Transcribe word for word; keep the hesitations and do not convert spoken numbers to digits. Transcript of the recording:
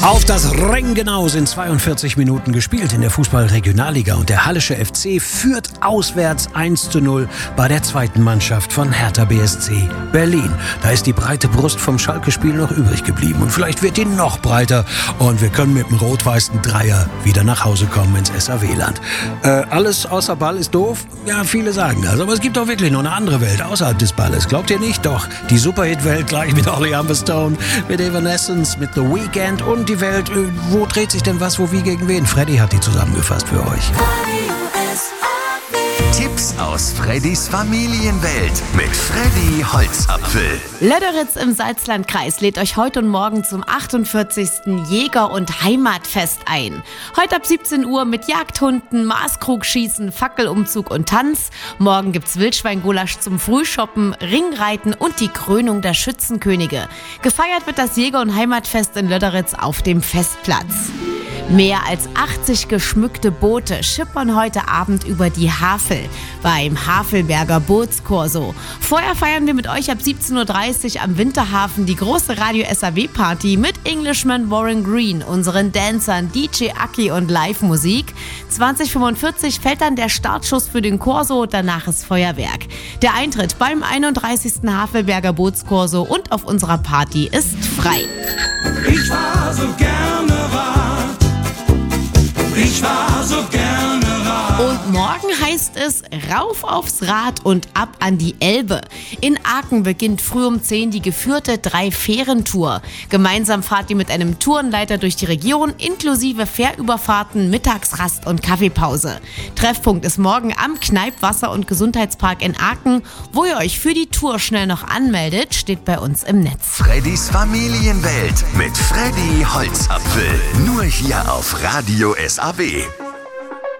Auf das Ring genau sind zweiundvierzig Minuten gespielt in der Fußball-Regionalliga und der Hallische F C führt auswärts eins zu null bei der zweiten Mannschaft von Hertha B S C Berlin. Da ist die breite Brust vom Schalke-Spiel noch übrig geblieben und vielleicht wird die noch breiter und wir können mit dem rot-weißen Dreier wieder nach Hause kommen ins S A W-Land. Äh, alles außer Ball ist doof? Ja, viele sagen das, aber es gibt auch wirklich noch eine andere Welt außerhalb des Balles. Glaubt ihr nicht? Doch, die Superhit-Welt gleich mit Olly Humberstone, mit Evanescence, mit The Weeknd und die Welt, äh, wo dreht sich denn was, wo, wie, gegen wen? Freddy hat die zusammengefasst für euch. Tipps aus Freddys Familienwelt mit Freddy Holzapfel. Löderitz im Salzlandkreis lädt euch heute und morgen zum achtundvierzigsten Jäger- und Heimatfest ein. Heute ab siebzehn Uhr mit Jagdhunden, Maßkrugschießen, Fackelumzug und Tanz. Morgen gibt's Wildschweingulasch zum Frühshoppen, Ringreiten und die Krönung der Schützenkönige. Gefeiert wird das Jäger- und Heimatfest in Löderitz auf dem Festplatz. Mehr als achtzig geschmückte Boote schippern heute Abend über die Havel beim Havelberger Bootskorso. Vorher feiern wir mit euch ab siebzehn Uhr dreißig am Winterhafen die große Radio-S A W-Party mit Englishman Warren Green, unseren Dancern D J Aki und Live-Musik. zwanzig Uhr fünfundvierzig fällt dann der Startschuss für den Korso, danach ist Feuerwerk. Der Eintritt beim einunddreißigsten Havelberger Bootskorso und auf unserer Party ist frei. Ich war so gerne Rad. Ich war so gerne Rad. Und morgen heißt es rauf aufs Rad und ab an die Elbe. In Aachen beginnt früh um zehn die geführte Drei-Fähren-Tour. Gemeinsam fahrt ihr mit einem Tourenleiter durch die Region, inklusive Fährüberfahrten, Mittagsrast und Kaffeepause. Treffpunkt ist morgen am Kneipp-, Wasser- und Gesundheitspark in Aachen. Wo ihr euch für die Tour schnell noch anmeldet, steht bei uns im Netz. Freddys Familienwelt mit Freddy Holzapfel. Nur hier auf Radio S A W.